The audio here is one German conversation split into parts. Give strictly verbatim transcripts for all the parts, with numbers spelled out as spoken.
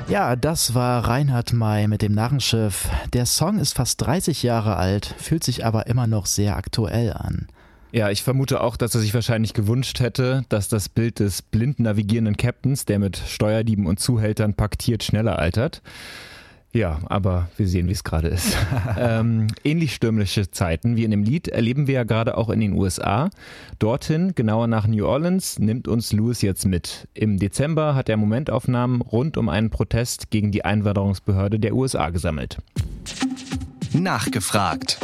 Ja, das war Reinhard May mit dem Narrenschiff. Der Song ist fast dreißig Jahre alt, fühlt sich aber immer noch sehr aktuell an. Ja, ich vermute auch, dass er sich wahrscheinlich gewünscht hätte, dass das Bild des blind navigierenden Captains, der mit Steuerdieben und Zuhältern paktiert, schneller altert. Ja, aber wir sehen, wie es gerade ist. ähm, ähnlich stürmische Zeiten wie in dem Lied erleben wir ja gerade auch in den U S A. Dorthin, genauer nach New Orleans, nimmt uns Louis jetzt mit. Im Dezember hat er Momentaufnahmen rund um einen Protest gegen die Einwanderungsbehörde der U S A gesammelt. Nachgefragt.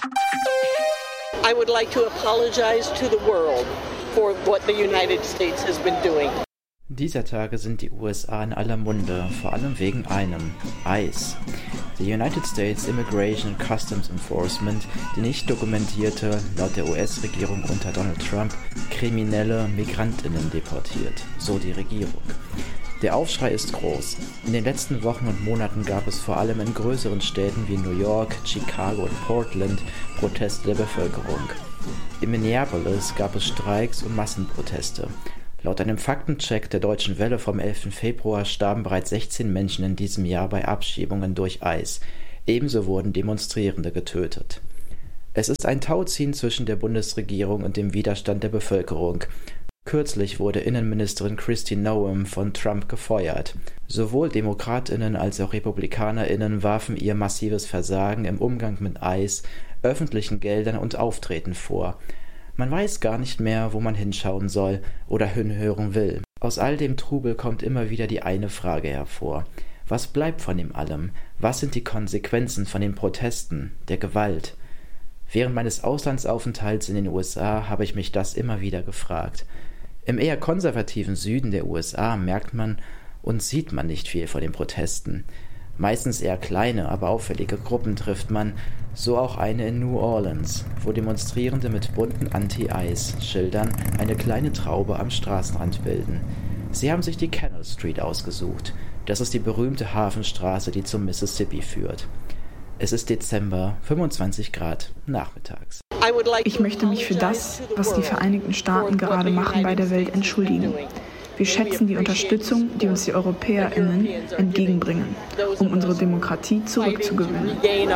I would like to apologize to the world for what the United States has been doing. Dieser Tage sind die U S A in aller Munde, vor allem wegen einem: Eis. Die United States Immigration and Customs Enforcement, die nicht dokumentierte, laut der U S-Regierung unter Donald Trump, kriminelle MigrantInnen deportiert, so die Regierung. Der Aufschrei ist groß. In den letzten Wochen und Monaten gab es vor allem in größeren Städten wie New York, Chicago und Portland Proteste der Bevölkerung. In Minneapolis gab es Streiks und Massenproteste. Laut einem Faktencheck der Deutschen Welle vom elften Februar starben bereits sechzehn Menschen in diesem Jahr bei Abschiebungen durch Eis. Ebenso wurden Demonstrierende getötet. Es ist ein Tauziehen zwischen der Bundesregierung und dem Widerstand der Bevölkerung. Kürzlich wurde Innenministerin Kristi Noem von Trump gefeuert. Sowohl DemokratInnen als auch RepublikanerInnen warfen ihr massives Versagen im Umgang mit Eis, öffentlichen Geldern und Auftreten vor. Man weiß gar nicht mehr, wo man hinschauen soll oder hinhören will. Aus all dem Trubel kommt immer wieder die eine Frage hervor: Was bleibt von dem allem? Was sind die Konsequenzen von den Protesten, der Gewalt? Während meines Auslandsaufenthalts in den U S A habe ich mich das immer wieder gefragt. Im eher konservativen Süden der U S A merkt man und sieht man nicht viel von den Protesten. Meistens eher kleine, aber auffällige Gruppen trifft man, so auch eine in New Orleans, wo Demonstrierende mit bunten Anti-Eis-Schildern eine kleine Traube am Straßenrand bilden. Sie haben sich die Canal Street ausgesucht. Das ist die berühmte Hafenstraße, die zum Mississippi führt. Es ist Dezember, fünfundzwanzig Grad nachmittags. Ich möchte mich für das, was die Vereinigten Staaten gerade machen, bei der Welt entschuldigen. Wir schätzen die Unterstützung, die uns die EuropäerInnen entgegenbringen, um unsere Demokratie zurückzugewinnen.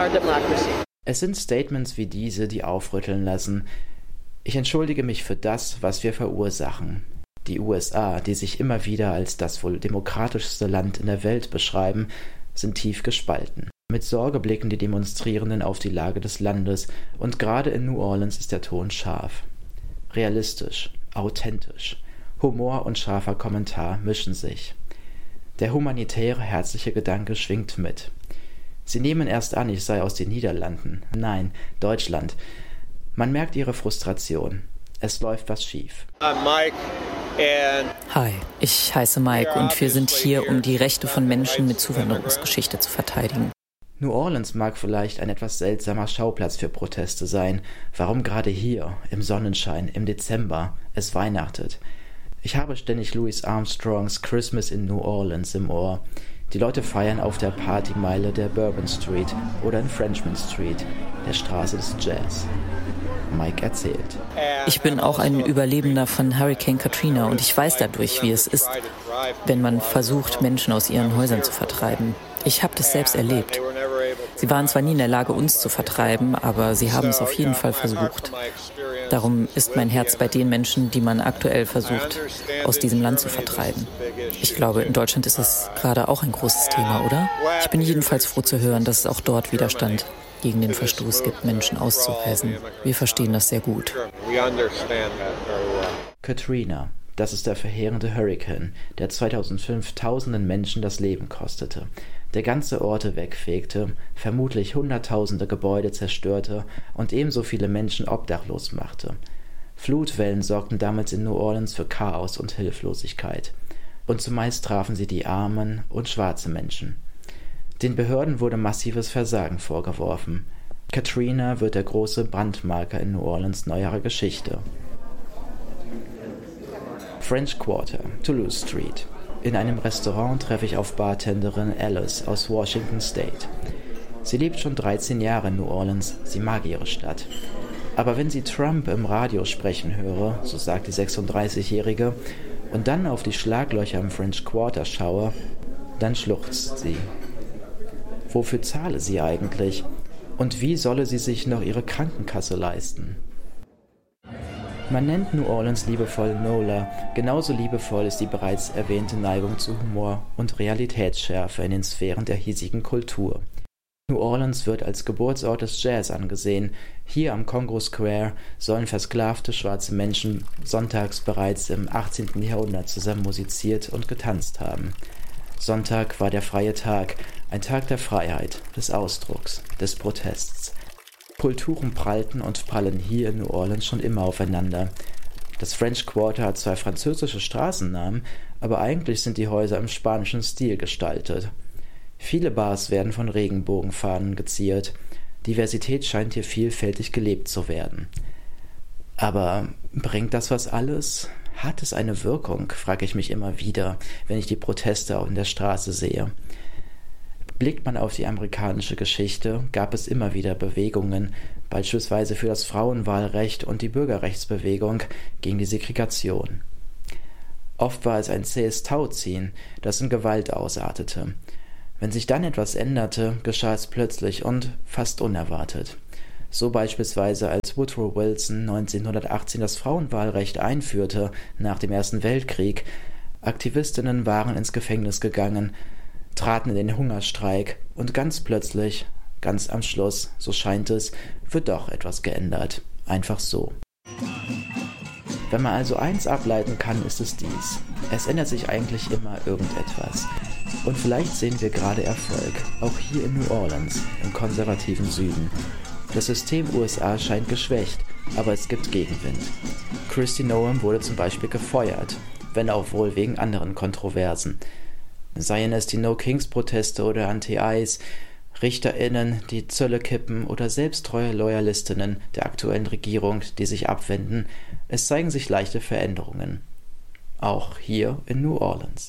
Es sind Statements wie diese, die aufrütteln lassen. Ich entschuldige mich für das, was wir verursachen. Die U S A, die sich immer wieder als das wohl demokratischste Land in der Welt beschreiben, sind tief gespalten. Mit Sorge blicken die Demonstrierenden auf die Lage des Landes, und gerade in New Orleans ist der Ton scharf. Realistisch, authentisch. Humor und scharfer Kommentar mischen sich. Der humanitäre, herzliche Gedanke schwingt mit. Sie nehmen erst an, ich sei aus den Niederlanden. Nein, Deutschland. Man merkt ihre Frustration. Es läuft was schief. Hi, ich heiße Mike und wir sind hier, um die Rechte von Menschen mit Zuwanderungsgeschichte zu verteidigen. New Orleans mag vielleicht ein etwas seltsamer Schauplatz für Proteste sein. Warum gerade hier, im Sonnenschein, im Dezember, es weihnachtet? Ich habe ständig Louis Armstrongs Christmas in New Orleans im Ohr. Die Leute feiern auf der Partymeile der Bourbon Street oder in Frenchman Street, der Straße des Jazz. Mike erzählt. Ich bin auch ein Überlebender von Hurricane Katrina und ich weiß dadurch, wie es ist, wenn man versucht, Menschen aus ihren Häusern zu vertreiben. Ich habe das selbst erlebt. Sie waren zwar nie in der Lage, uns zu vertreiben, aber sie haben es auf jeden Fall versucht. Darum ist mein Herz bei den Menschen, die man aktuell versucht, aus diesem Land zu vertreiben. Ich glaube, in Deutschland ist es gerade auch ein großes Thema, oder? Ich bin jedenfalls froh zu hören, dass es auch dort Widerstand gegen den Verstoß gibt, Menschen auszuweisen. Wir verstehen das sehr gut. Katrina, das ist der verheerende Hurrikan, der zweitausendfünf tausenden Menschen das Leben kostete, der ganze Orte wegfegte, vermutlich hunderttausende Gebäude zerstörte und ebenso viele Menschen obdachlos machte. Flutwellen sorgten damals in New Orleans für Chaos und Hilflosigkeit. Und zumeist trafen sie die armen und schwarze Menschen. Den Behörden wurde massives Versagen vorgeworfen. Katrina wird der große Brandmarker in New Orleans neuerer Geschichte. French Quarter, Toulouse Street. In einem Restaurant treffe ich auf Bartenderin Alice aus Washington State. Sie lebt schon dreizehn Jahre in New Orleans, sie mag ihre Stadt. Aber wenn sie Trump im Radio sprechen höre, so sagt die sechsunddreißigjährige, und dann auf die Schlaglöcher im French Quarter schaue, Dann schluchzt sie. Wofür zahle sie eigentlich? Und wie solle sie sich noch ihre Krankenkasse leisten? Man nennt New Orleans liebevoll Nola. Genauso liebevoll ist die bereits erwähnte Neigung zu Humor und Realitätsschärfe in den Sphären der hiesigen Kultur. New Orleans wird als Geburtsort des Jazz angesehen. Hier am Congo Square sollen versklavte schwarze Menschen sonntags bereits im achtzehnten Jahrhundert zusammen musiziert und getanzt haben. Sonntag war der freie Tag, ein Tag der Freiheit, des Ausdrucks, des Protests. Kulturen prallten und prallen hier in New Orleans schon immer aufeinander. Das French Quarter hat zwei französische Straßennamen, aber eigentlich sind die Häuser im spanischen Stil gestaltet. Viele Bars werden von Regenbogenfahnen geziert. Diversität scheint hier vielfältig gelebt zu werden. Aber bringt das was alles? Hat es eine Wirkung, frage ich mich immer wieder, wenn ich die Proteste auf der Straße sehe. Blickt man auf die amerikanische Geschichte, gab es immer wieder Bewegungen, beispielsweise für das Frauenwahlrecht und die Bürgerrechtsbewegung gegen die Segregation. Oft war es ein zähes Tauziehen, das in Gewalt ausartete. Wenn sich dann etwas änderte, geschah es plötzlich und fast unerwartet. So beispielsweise als Woodrow Wilson neunzehnhundertachtzehn das Frauenwahlrecht einführte nach dem Ersten Weltkrieg. Aktivistinnen waren ins Gefängnis gegangen, traten in den Hungerstreik und ganz plötzlich, ganz am Schluss, so scheint es, wird doch etwas geändert. Einfach so. Wenn man also eins ableiten kann, ist es dies. Es ändert sich eigentlich immer irgendetwas. Und vielleicht sehen wir gerade Erfolg, auch hier in New Orleans, im konservativen Süden. Das System U S A scheint geschwächt, aber es gibt Gegenwind. Kristi Noem wurde zum Beispiel gefeuert, wenn auch wohl wegen anderen Kontroversen. Seien es die No-Kings-Proteste oder Anti-Ice, RichterInnen, die Zölle kippen oder selbsttreue Loyalistinnen der aktuellen Regierung, die sich abwenden, es zeigen sich leichte Veränderungen. Auch hier in New Orleans.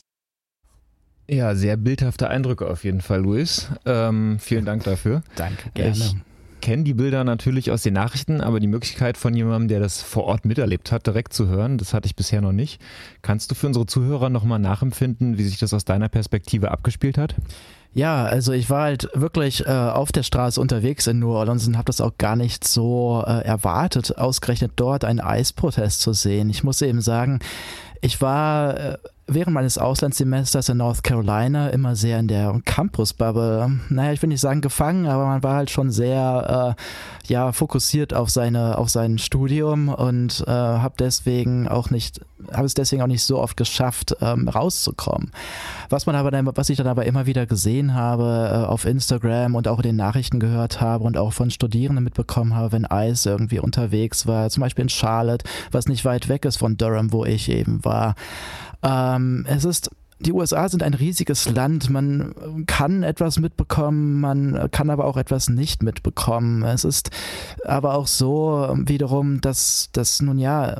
Ja, sehr bildhafte Eindrücke auf jeden Fall, Luis. Ähm, vielen Dank dafür. Danke, gerne. Ich kenne die Bilder natürlich aus den Nachrichten, aber die Möglichkeit von jemandem, der das vor Ort miterlebt hat, direkt zu hören, das hatte ich bisher noch nicht. Kannst du für unsere Zuhörer nochmal nachempfinden, wie sich das aus deiner Perspektive abgespielt hat? Ja, also ich war halt wirklich äh, auf der Straße unterwegs in New Orleans und habe das auch gar nicht so äh, erwartet, ausgerechnet dort einen Eisprotest zu sehen. Ich muss eben sagen, ich war äh, während meines Auslandssemesters in North Carolina immer sehr in der Campus-Bubble, naja, ich will nicht sagen gefangen, aber man war halt schon sehr äh, ja, fokussiert auf seine auf sein Studium und äh, habe deswegen auch nicht habe es deswegen auch nicht so oft geschafft, ähm, rauszukommen. Was man aber dann, was ich dann aber immer wieder gesehen habe äh, auf Instagram und auch in den Nachrichten gehört habe und auch von Studierenden mitbekommen habe, wenn Ice irgendwie unterwegs war, zum Beispiel in Charlotte, was nicht weit weg ist von Durham, wo ich eben war. Ähm, es ist, die U S A sind ein riesiges Land, man kann etwas mitbekommen, man kann aber auch etwas nicht mitbekommen. Es ist aber auch so wiederum, dass, dass nun ja,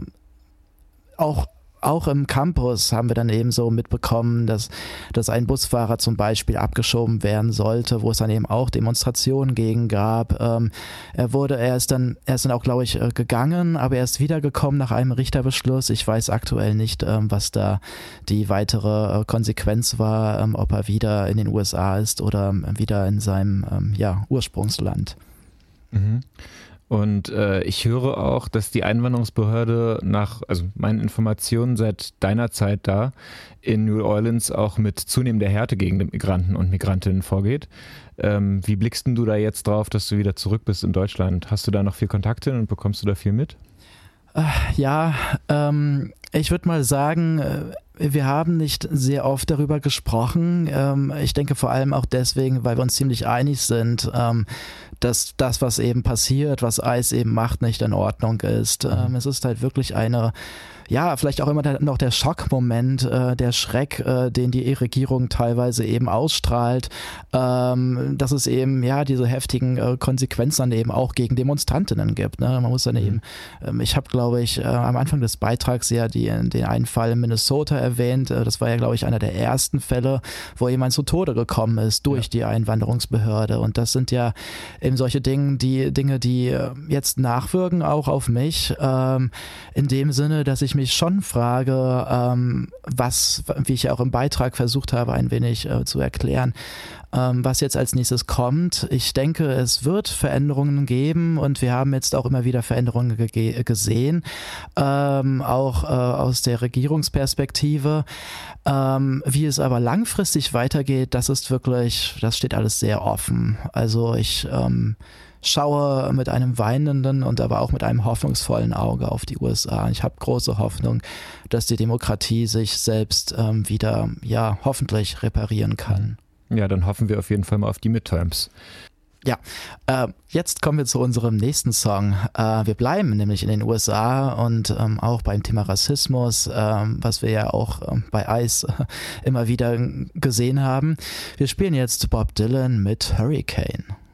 auch Auch im Campus haben wir dann eben so mitbekommen, dass, dass ein Busfahrer zum Beispiel abgeschoben werden sollte, wo es dann eben auch Demonstrationen gegen gab. Ähm, er wurde, er ist dann, er ist dann auch, glaube ich, gegangen, aber er ist wiedergekommen nach einem Richterbeschluss. Ich weiß aktuell nicht, ähm, was da die weitere äh, Konsequenz war, ähm, ob er wieder in den U S A ist oder ähm, wieder in seinem ähm, ja, Ursprungsland. Mhm. Und äh, ich höre auch, dass die Einwanderungsbehörde nach, also meinen Informationen seit deiner Zeit da in New Orleans auch mit zunehmender Härte gegen die Migranten und Migrantinnen vorgeht. Ähm, wie blickst denn du da jetzt drauf, dass du wieder zurück bist in Deutschland? Hast du da noch viel Kontakte und bekommst du da viel mit? Ja, ähm, ich würde mal sagen, wir haben nicht sehr oft darüber gesprochen. Ähm, ich denke vor allem auch deswegen, weil wir uns ziemlich einig sind, ähm, dass das, was eben passiert, was Ice eben macht, nicht in Ordnung ist. Ähm, es ist halt wirklich eine, ja, vielleicht auch immer der, noch der Schockmoment, äh, der Schreck, äh, den die Regierung teilweise eben ausstrahlt, ähm, dass es eben, ja, diese heftigen äh, Konsequenzen dann eben auch gegen Demonstrantinnen gibt. Ne? Man muss dann mhm. eben, ähm, ich habe, glaube ich, äh, am Anfang des Beitrags ja die, den einen Fall in Minnesota erwähnt. Äh, das war ja, glaube ich, einer der ersten Fälle, wo jemand zu Tode gekommen ist durch ja. die Einwanderungsbehörde. Und das sind ja eben solche Dinge, die Dinge, die jetzt nachwirken auch auf mich, ähm, in dem Sinne, dass ich mich schon frage, ähm, was, wie ich auch im Beitrag versucht habe, ein wenig äh, zu erklären, ähm, was jetzt als nächstes kommt. Ich denke, es wird Veränderungen geben und wir haben jetzt auch immer wieder Veränderungen ge- gesehen, ähm, auch äh, aus der Regierungsperspektive. Ähm, wie es aber langfristig weitergeht, das ist wirklich, das steht alles sehr offen. Also ich ähm, schaue mit einem weinenden und aber auch mit einem hoffnungsvollen Auge auf die U S A. Ich habe große Hoffnung, dass die Demokratie sich selbst ähm, wieder, ja, hoffentlich reparieren kann. Ja, dann hoffen wir auf jeden Fall mal auf die Midterms. Ja, äh, jetzt kommen wir zu unserem nächsten Song. Äh, wir bleiben nämlich in den U S A und ähm, auch beim Thema Rassismus, äh, was wir ja auch äh, bei Ice äh, immer wieder gesehen haben. Wir spielen jetzt Bob Dylan mit Hurricane.